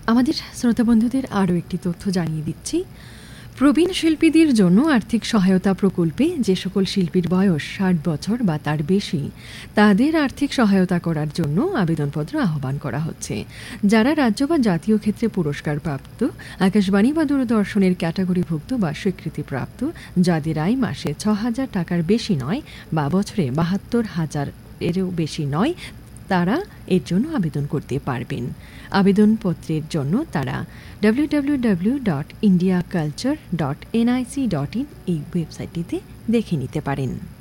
আমাদের শ্রোতা বন্ধুদের আরও একটি তথ্য জানিয়ে দিচ্ছি। প্রবীণ শিল্পীদের জন্য আর্থিক সহায়তা প্রকল্পে যে সকল শিল্পীর বয়স 60 বছর বা তার বেশি, তাদের আর্থিক সহায়তা করার জন্য আবেদনপত্র আহ্বান করা হচ্ছে। যারা রাজ্য বা জাতীয় ক্ষেত্রে পুরস্কারপ্রাপ্ত, আকাশবাণী বা দূরদর্শনের ক্যাটাগরিভুক্ত বা স্বীকৃতিপ্রাপ্ত, যাদের আয় মাসে 6,000 টাকার বেশি নয় বা বছরে 72,000 এরও বেশি নয়, তারা এর জন্য আবেদন করতে পারবেন। আবেদনপত্রের জন্য তারা www.indiaculture.nic.in এই ওয়েবসাইটটিতে দেখে নিতে পারেন।